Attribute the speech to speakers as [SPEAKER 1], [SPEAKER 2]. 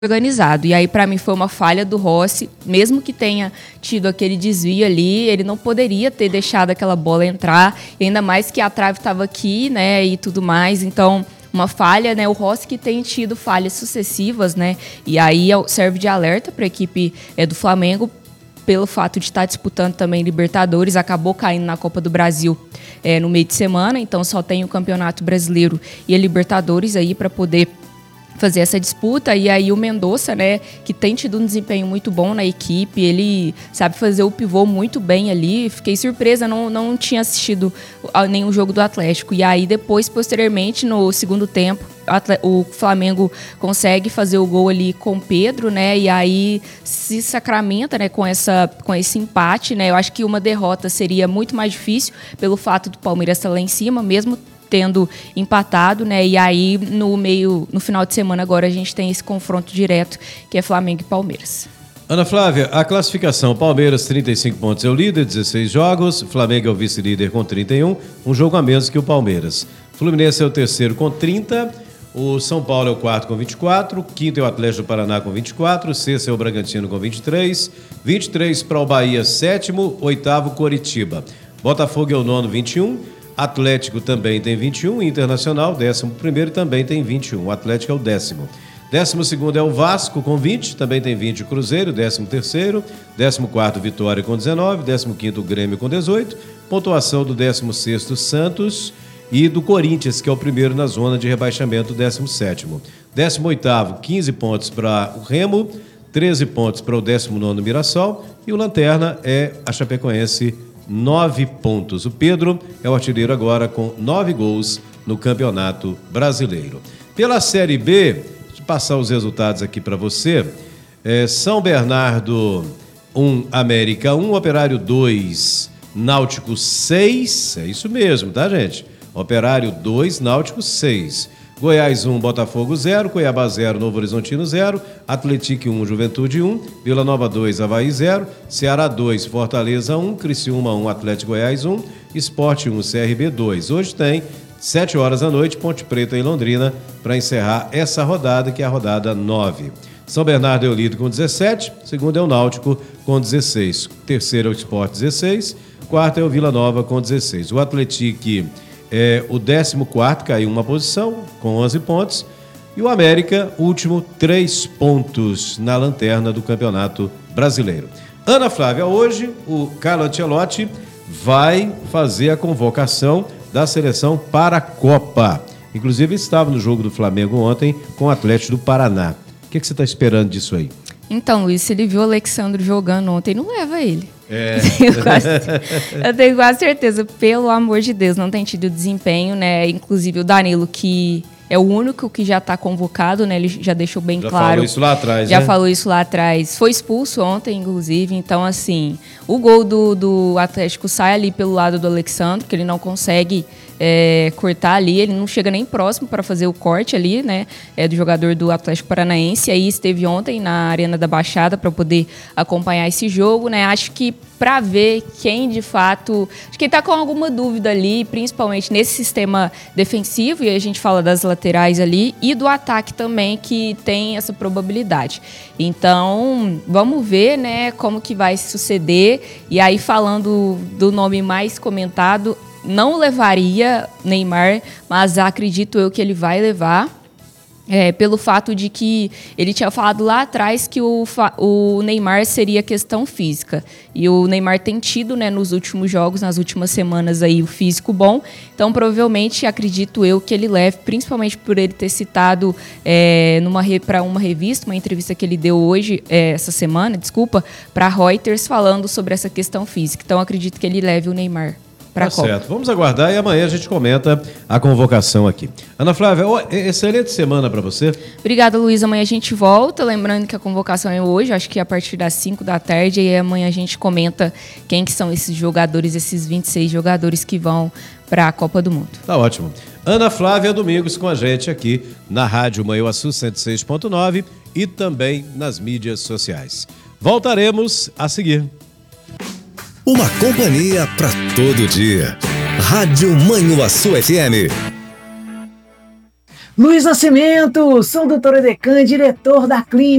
[SPEAKER 1] organizado. E aí, para mim, foi uma falha do Rossi, mesmo que tenha tido aquele desvio ali, ele não poderia ter deixado aquela bola entrar, e ainda mais que a trave estava aqui, né, e tudo mais. Então, uma falha, né, o Rossi que tem tido falhas sucessivas, né, e aí serve de alerta para a equipe do Flamengo, pelo fato de estar disputando também Libertadores, acabou caindo na Copa do Brasil no meio de semana, então só tem o Campeonato Brasileiro e a Libertadores aí para poder fazer essa disputa. E aí o Mendonça, né, que tem tido um desempenho muito bom na equipe, ele sabe fazer o pivô muito bem ali. Fiquei surpresa, não tinha assistido nenhum jogo do Atlético. E aí depois, posteriormente, no segundo tempo, o Flamengo consegue fazer o gol ali com o Pedro, né, e aí se sacramenta, né, com esse empate, né. Eu acho que uma derrota seria muito mais difícil pelo fato do Palmeiras estar lá em cima, mesmo tendo empatado, né? E aí, no final de semana, agora a gente tem esse confronto direto, que é Flamengo e Palmeiras.
[SPEAKER 2] Ana Flávia, a classificação: Palmeiras 35 pontos é o líder, 16 jogos, Flamengo é o vice-líder com 31, um jogo a menos que o Palmeiras. Fluminense é o terceiro com 30, o São Paulo é o quarto com 24, quinto é o Atlético do Paraná com 24, sexto é o Bragantino com 23 para o Bahia, sétimo, oitavo Coritiba. Botafogo é o nono, 21, Atlético também tem 21, Internacional, 11º, também tem 21. O Atlético é o 10º. 12º é o Vasco com 20, também tem 20 o Cruzeiro, 13º. 14º Vitória com 19, 15º o Grêmio com 18. Pontuação do 16º Santos e do Corinthians, que é o primeiro na zona de rebaixamento, 17º. 18º, 15 pontos para o Remo, 13 pontos para o 19º Mirassol e o Lanterna é a Chapecoense, 9 pontos. O Pedro é o artilheiro agora com 9 gols no Campeonato Brasileiro. Pela Série B, deixa eu passar os resultados aqui para você. São Bernardo 1, América 1, Operário 2, Náutico 6. É isso mesmo, tá, gente? Operário 2, Náutico 6. Goiás 1, Botafogo 0, Cuiabá 0, Novo Horizontino 0, Atlético 1, Juventude 1, Vila Nova 2, Avaí 0, Ceará 2, Fortaleza 1, Criciúma 1, Atlético Goiás 1, Sport 1, CRB 2. Hoje tem 7 horas da noite, Ponte Preta em Londrina, para encerrar essa rodada, que é a rodada 9. São Bernardo é o líder com 17, segundo é o Náutico com 16, terceiro é o Sport 16, quarto é o Vila Nova com 16. O Atlético o 14º, caiu uma posição, com 11 pontos. E o América, último, 3 pontos na lanterna do Campeonato Brasileiro. Ana Flávia, hoje o Carlo Ancelotti vai fazer a convocação da seleção para a Copa. Inclusive, estava no jogo do Flamengo ontem com o Atlético do Paraná. O que você está esperando disso aí?
[SPEAKER 1] Então, Luiz, se ele viu o Alexandre jogando ontem, não leva ele. Eu tenho quase certeza, pelo amor de Deus, não tem tido desempenho, né? Inclusive o Danilo, que é o único que já está convocado, né? Ele já deixou bem claro. Já falou isso lá atrás,
[SPEAKER 2] né?
[SPEAKER 1] Já falou isso lá atrás. Foi expulso ontem, inclusive. Então, assim, o gol do Atlético sai ali pelo lado do Alexandre, que ele não consegue cortar ali. Ele não chega nem próximo para fazer o corte ali, né? Do jogador do Atlético Paranaense. Aí esteve ontem na Arena da Baixada para poder acompanhar esse jogo, né? Acho que para ver quem de fato... Acho que quem está com alguma dúvida ali, principalmente nesse sistema defensivo, e a gente fala das laterais ali, e do ataque também, que tem essa probabilidade. Então, vamos ver, né, como que vai suceder. E aí, falando do nome mais comentado, não levaria Neymar, mas acredito eu que ele vai levar. Pelo fato de que ele tinha falado lá atrás que o Neymar seria questão física. E o Neymar tem tido, né, nos últimos jogos, nas últimas semanas, aí, o físico bom. Então, provavelmente, acredito eu que ele leve, principalmente por ele ter citado para uma revista, uma entrevista que ele deu hoje, essa semana, para Reuters, falando sobre essa questão física. Então, acredito que ele leve o Neymar. Tá
[SPEAKER 2] certo, vamos aguardar e amanhã a gente comenta a convocação aqui. Ana Flávia, excelente semana para você.
[SPEAKER 1] Obrigada, Luiz. Amanhã a gente volta, lembrando que a convocação é hoje, acho que a partir das 5 da tarde, e amanhã a gente comenta quem que são esses jogadores, esses 26 jogadores que vão para a Copa do Mundo.
[SPEAKER 2] Tá ótimo. Ana Flávia Domingos com a gente aqui na Rádio Manhuaçu 106.9 e também nas mídias sociais. Voltaremos a seguir.
[SPEAKER 3] Uma companhia para todo dia. Rádio Manhuaçu FM.
[SPEAKER 4] Luiz Nascimento, sou o Dr. Edecan, diretor da clínica